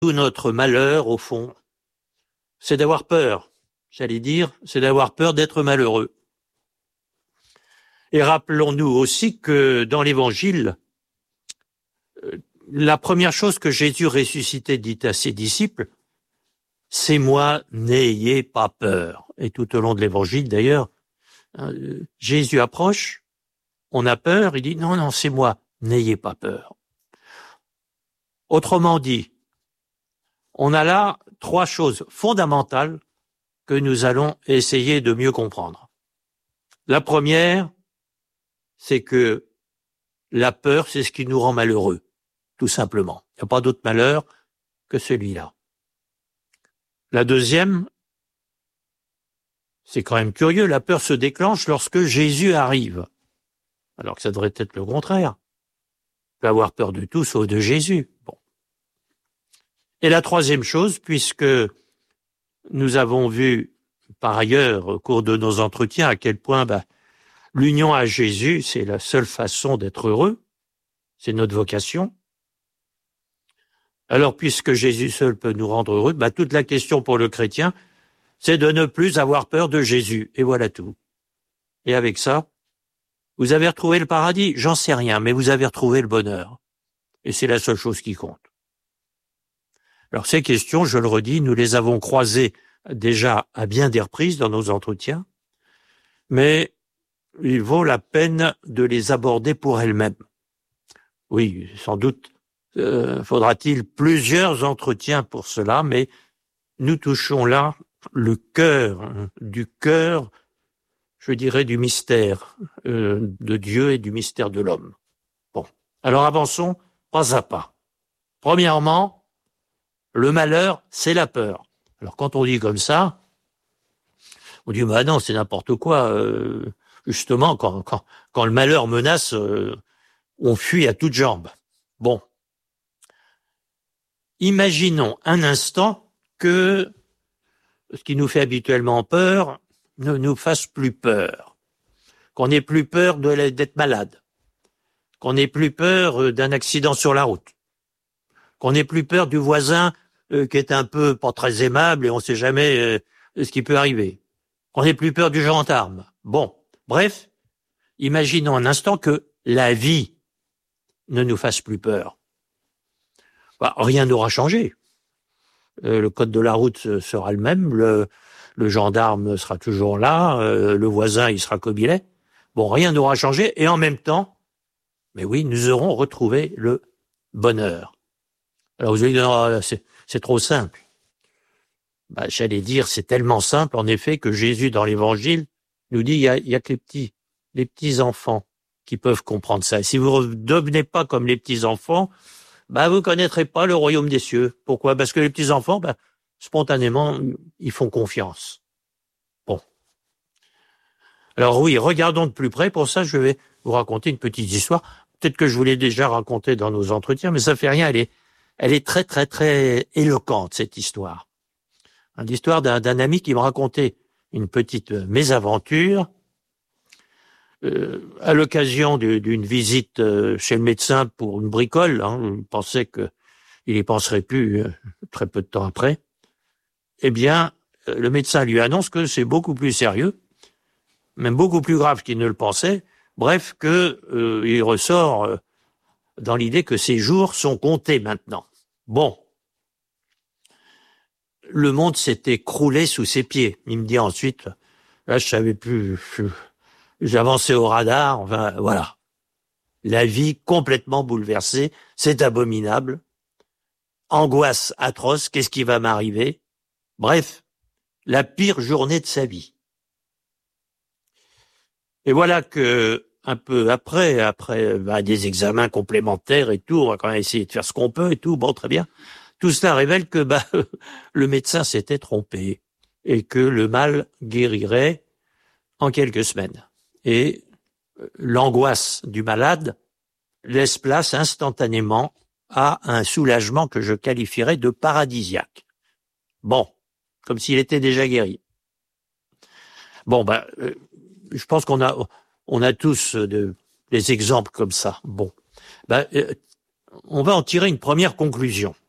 Tout notre malheur, au fond, c'est d'avoir peur. J'allais dire, c'est d'avoir peur d'être malheureux. Et rappelons-nous aussi que dans l'Évangile, la première chose que Jésus ressuscité dit à ses disciples, c'est moi, n'ayez pas peur. Et tout au long de l'Évangile, d'ailleurs, Jésus approche, on a peur, il dit non, non, c'est moi, n'ayez pas peur. Autrement dit, on a là trois choses fondamentales que nous allons essayer de mieux comprendre. La première, c'est que la peur, c'est ce qui nous rend malheureux, tout simplement. Il n'y a pas d'autre malheur que celui-là. La deuxième, c'est quand même curieux, la peur se déclenche lorsque Jésus arrive, alors que ça devrait être le contraire. On peut avoir peur de tout sauf de Jésus. Bon. Et la troisième chose, puisque nous avons vu par ailleurs au cours de nos entretiens à quel point l'union à Jésus, c'est la seule façon d'être heureux, c'est notre vocation. Alors puisque Jésus seul peut nous rendre heureux, toute la question pour le chrétien, c'est de ne plus avoir peur de Jésus. Et voilà tout. Et avec ça, vous avez retrouvé le paradis, j'en sais rien, mais vous avez retrouvé le bonheur. Et c'est la seule chose qui compte. Alors ces questions, je le redis, nous les avons croisées déjà à bien des reprises dans nos entretiens, mais il vaut la peine de les aborder pour elles-mêmes. Oui, sans doute faudra-t-il plusieurs entretiens pour cela, mais nous touchons là le cœur du cœur, je dirais, du mystère de Dieu et du mystère de l'homme. Bon, alors avançons pas à pas. Premièrement, le malheur, c'est la peur. Alors quand on dit comme ça, on dit non, c'est n'importe quoi. Justement, quand le malheur menace, on fuit à toutes jambes. Bon. Imaginons un instant que ce qui nous fait habituellement peur ne nous fasse plus peur. Qu'on n'ait plus peur d'être malade. Qu'on n'ait plus peur d'un accident sur la route. Qu'on n'ait plus peur du voisin qui est un peu pas très aimable et on ne sait jamais ce qui peut arriver. Qu'on n'ait plus peur du gendarme. Bon, bref, imaginons un instant que la vie ne nous fasse plus peur. Rien n'aura changé. Le code de la route sera le même, le gendarme sera toujours là, le voisin il sera comme il est. Bon, rien n'aura changé et en même temps, mais oui, nous aurons retrouvé le bonheur. Alors vous allez dire, c'est trop simple. J'allais dire, c'est tellement simple en effet que Jésus dans l'Évangile nous dit, il y a que les petits enfants qui peuvent comprendre ça. Et si vous ne devenez pas comme les petits enfants, vous connaîtrez pas le royaume des cieux. Pourquoi? Parce que les petits enfants, spontanément, ils font confiance. Bon. Alors oui, regardons de plus près. Pour ça, je vais vous raconter une petite histoire. Peut-être que je vous l'ai déjà racontée dans nos entretiens, mais ça fait rien. Elle est très, très, très éloquente, cette histoire. L'histoire d'un ami qui me racontait une petite mésaventure à l'occasion d'une visite chez le médecin pour une bricole. Il pensait qu'il y penserait plus très peu de temps après. Eh bien, le médecin lui annonce que c'est beaucoup plus sérieux, même beaucoup plus grave qu'il ne le pensait. Bref, il ressort dans l'idée que ses jours sont comptés maintenant. Bon. Le monde s'est écroulé sous ses pieds. Il me dit ensuite, là, je savais plus, j'avançais au radar, enfin, voilà. La vie complètement bouleversée, c'est abominable. Angoisse atroce, qu'est-ce qui va m'arriver? Bref, la pire journée de sa vie. Et voilà que, un peu après des examens complémentaires et tout, on va quand même essayer de faire ce qu'on peut et tout, bon, très bien. Tout cela révèle que le médecin s'était trompé et que le mal guérirait en quelques semaines. Et l'angoisse du malade laisse place instantanément à un soulagement que je qualifierais de paradisiaque. Bon, comme s'il était déjà guéri. Bon, je pense qu'on a tous des exemples comme ça. Bon, on va en tirer une première conclusion.